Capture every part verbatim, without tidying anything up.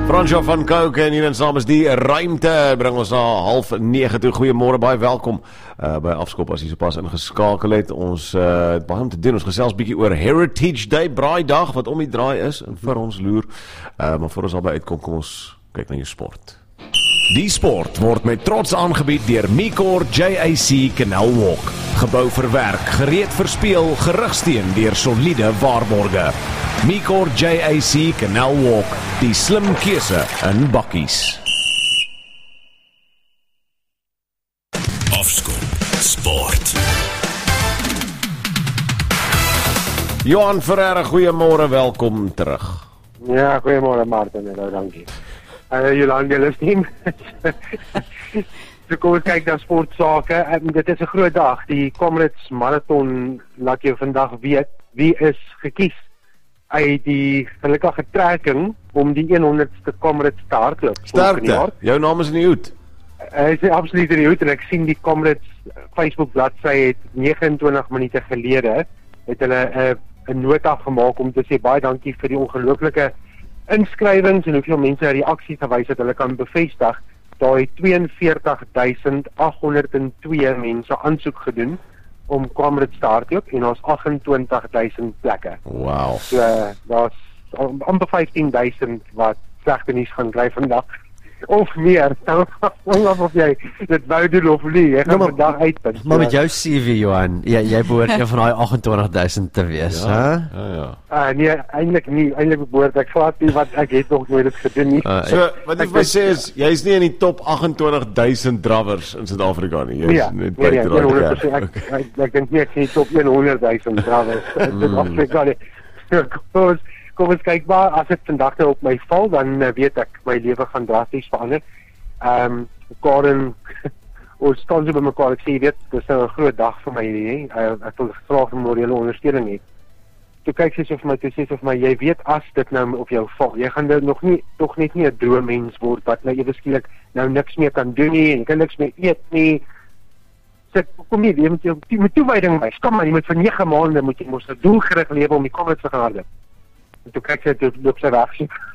Fransjo van Cooke en hier in saam is die ruimte, bring ons na half nege toe. Goeiemôre, baie welkom uh, by Afskop as jy sopas ingeskakel het. Ons uh, het baie om te doen, ons gesels bietjie oor Heritage Day, braaidag wat om die draai is en vir ons loer. Uh, maar voor ons albei uitkom, kom ons kyk na jou sport. Die sport word met trots aangebied deur Micor J A C Canal Walk. Gebou vir werk, gereed vir speel, gerugsteun deur soliede waarborge. Micor J A C Canal Walk, die slim keuse in bakkies. Afskop Sport. Johan Ferreira, goeiemôre, welkom terug. Ja, goeiemôre Martin, en nou dankie. Uh, Jolande, julle team. So kom ons kyk na sportsake. En dit is 'n groot dag. Die Comrades Marathon laat jou vandag weet wie is gekies uit die gelukkige trekking om die honderdste Comrades te hardloop. Sterkte, jou naam is in die hoed. Hy is absoluut in die hoed en ek sien die Comrades Facebook bladsy het negenentwintig minute gelede het hulle 'n uh, 'n nota gemaak om te sê baie dankie vir die ongelooflike inskrywings en hoeveel mense uit die aksie gewys het. Hulle kan bevestig daar het twee en veertig duisend agt honderd en twee mense aansoek gedoen om Comrades te hardloop en ons agt en twintig duisend plekke. Wow. So uh, daar's amper vyftien duisend wat slegte nuus gaan kry vandag. Of meer, nou of jy dit wou doen of nie, jy gaan maar, vandag uitpunt. Maar met jou C V, Johan, jy, jy behoort een van die agt en twintig duisend te wees, ja, hè? Ja, ja. Uh, nee, eintlik nie, eintlik behoort ek glad nie, want ek het nog nooit dit gedoen nie. Uh, So, wat ek wil sê is, jy is nie in die top agt en twintig duisend drawers in Suid-Afrika nie. Jy is Ja, net nee, nee, buite honderd daai persent. kerk. Ek, ek, ek dink nie ek sê top honderd duisend trouwens. Dit Afrika nie. Kom ons, kom ons kyk maar, as dit vandag nou op my val, dan uh, weet ek, my lewe gaan drasties verander. Ehm, um, Karen, ons staan so by mekaar, ek sê, jy weet, dit is nou 'n groot dag vir my nie, uh, ek wil graag 'n morele ondersteuning hê. Toe kyk sy so vir my, toe sê sy vir my, jy weet as dit nou op jou val, jy gaan nou nog nie, toch net nie 'n droommens word, wat nou ewe skielik nou niks meer kan doen nie, en jy kan niks meer eet nie. Sê, kom nie, jy moet jou met toewyding wys, kom maar, jy moet vir nege maande, moet jy mos 'n doelgerig lewe om die Comrades te gaan hardloop. En toe kyk sy, toe loop sy weg.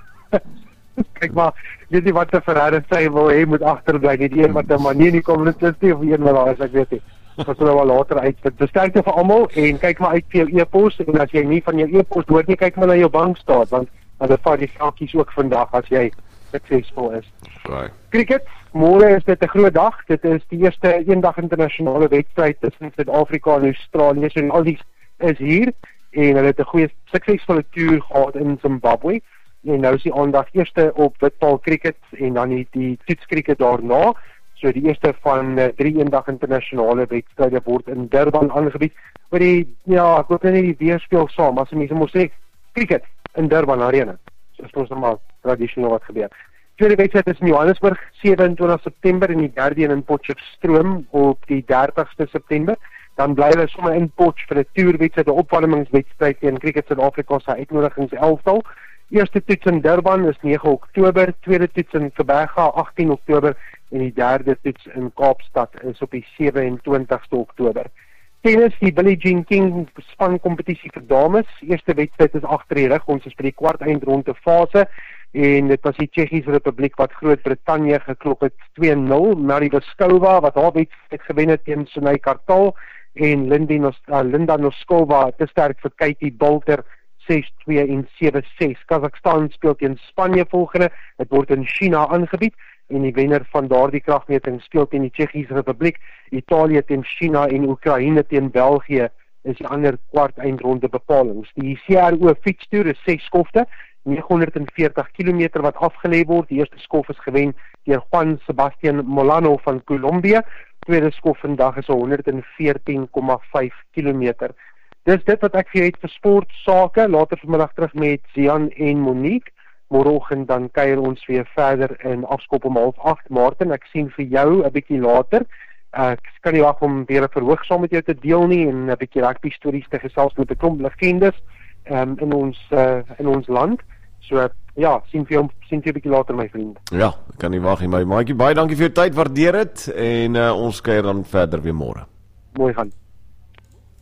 Kyk maar, weet nie wat 'n verrader sy wil hê moet agterbly, nie die een wat 'n manie nie kom dit is nie, of een wat daar is, ek weet nie. Ons sal wel later uit. Dit besterkte vir almal en kyk maar uit vir jou e-pos en as jy nie van jou e-pos hoor nie, kyk maar na jou bankstaat want want dit vat die geldjies ook vandag as jy suksesvol is. Right. Cricket, môre is dit 'n groot dag. Dit is die eerste eendag internasionale wedstryd tussen Suid-Afrika en Australië. So al die is hier en hulle het 'n goeie suksesvolle toer gehad in Zimbabwe. En nou is die aandag eerste op witbal cricket en dan die, die toetskriket daarna. So die eerste van uh, drie eendag internasionale wedstryde word in Durban aangebied. Maar die, ja, ek hoop nie die weerspeel saam, as mense moet sê, cricket in Durban Arena. So is ons normaal tradisioneel wat gebeur. Tweede wedstryd is in Johannesburg, sewe en twintig September en die derde een in Potchefstroom op die dertigste September. Dan bly hulle sommer in Potch vir 'n toerwedstryd, 'n opwarmingswedstryd teen Cricket Suid-Afrika se uitnodigingselftal. Eerste toets in Durban is nege Oktober, tweede toets in Verberga agtien Oktober en die derde toets in Kaapstad is op die sewe en twintigste Oktober. Tennis, die Billie Jean King span kompetisie vir dames. Eerste wedstryd is agter die rug, ons is by die kwart eindronde fase en dit was die Tsjechiese Republiek wat Groot-Brittanje geklop het twee nul, Marie Boskova wat haar wedstryd gewen het teen Sunay Kartal en Lindy Nos, uh, Linda Noskova te sterk vir Katie Bolter ses twee en sewe ses. Kazakhstan speel teen Spanje volgende. Dit word in China aangebied en die wenner van daardie kragmeting speel teen die Tsjechiese Republiek, Italië teen China en Oekraïne teen België is die ander kwart eindronde bepalings. Die C R O fietstoer is ses skofte, nege veertig kilometer wat afgelê word. Die eerste skof is gewen deur Juan Sebastian Molano van Colombia. Tweede skof vandag is honderd veertien komma vyf kilometer. Dis dit wat ek vir jou het vir sportsake. Later vanmiddag terug met Zian en Monique. Môreoggend dan kuier ons weer verder in Afskop om half agt. Martin, ek sien vir jou 'n bietjie later. Ek kan nie wag om weer 'n verhoog saam met jou te deel nie en 'n bietjie rugby stories te gesels met 'n klomp legendes um, in ons uh, in ons land. So ja, sien vir jou sien vir 'n bietjie later my vriend. Ja, ek kan nie wag nie, my maatjie. Baie dankie vir jou tyd, waardeer dit en uh, ons kuier dan verder weer môre. Mooi gaan.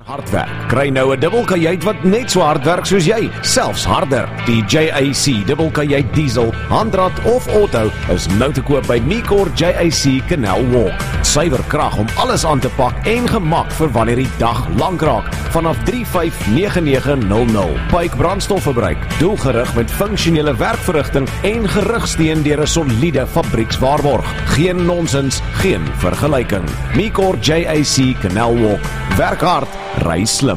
Hardwerk. Kry nou 'n dubbelkajuit wat net so hard werk soos jy, selfs harder. Die J A C dubbelkajuit diesel, handrat of auto is nou te koop by Micor J A C Canal Walk. Suiwer krag om alles aan te pak en gemak vir wanneer die dag lank raak. Vanaf drie vyf nege nege nul nul. Pyke brandstofverbruik, doelgerig met funksionele werkverrigting en gerugsteun deur 'n soliede fabriekswaarborg. Geen nonsens, geen vergelyking. Micor J A C Canal Walk. Werk hard, ry slim.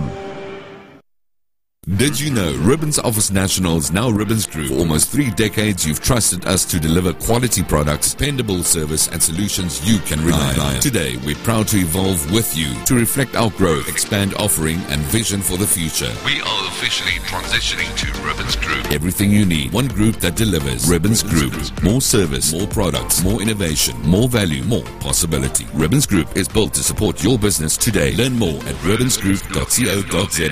Did you know Ribbons Office National is now Ribbons Group? For almost three decades, you've trusted us to deliver quality products, dependable service, and solutions you can rely on. Today, we're proud to evolve with you to reflect our growth, expand offering, and vision for the future. We are officially transitioning to Ribbons Group. Everything you need, one group that delivers. Ribbons Group. More service, more products, more innovation, more value, more possibility. Ribbons Group is built to support your business today. Learn more at ribbons group dot co dot za.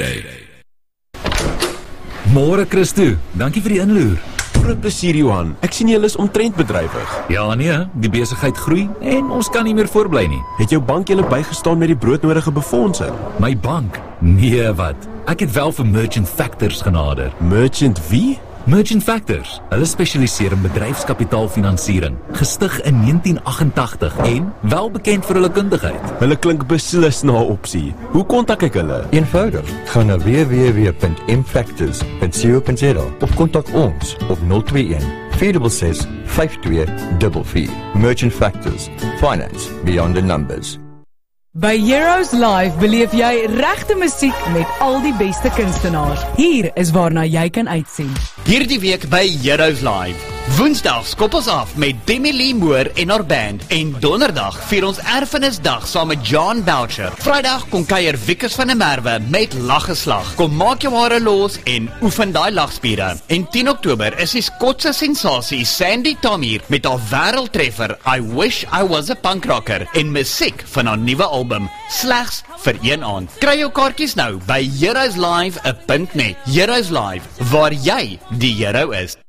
Môre Christo, dankie vir die inloer. Groot plesier Johan, ek sien julle is omtrent bedrywig. Ja nee, die besigheid groei en ons kan nie meer voorbly nie. Het jou bank julle bygestaan met die broodnodige befondsing? My bank? Nee wat, ek het wel vir Merchant Factors genader. Merchant wie? Merchant Factors, hulle spesialiseer in bedryfskapitaalfinansiering, gestig in negentien agt-en-tagtig en wel bekend vir hulle kundigheid. Hulle klink beslis na 'n opsie. Hoe kontak ek hulle? Eenvoudig, gaan na w w w punt m factors punt co punt za of kontak ons op nul twee een vier ses ses vyf twee vier vier. Merchant Factors, finance beyond the numbers. By Heroes Live beleef jy regte musiek met al die beste kunstenaars. Hier is waarna jy kan uitsien. Hierdie week by Heroes Live. Woensdag skop ons af met Demi Lee Moore en haar band en donderdag vier ons erfenisdag saam met John Boucher. Vrydag kom kuier Wiekers van der Merwe met laggeslag. Kom maak jou hare los en oefen daai lagspiere. En tien Oktober is die Skotse sensasie Sandy Tomir met haar wêreldtreffer I Wish I Was a Punk Rocker en musiek van haar nuwe album slegs vir een aand. Kry jou kaartjies nou by heroes live punt net. Heroes Live, waar jy die hero is.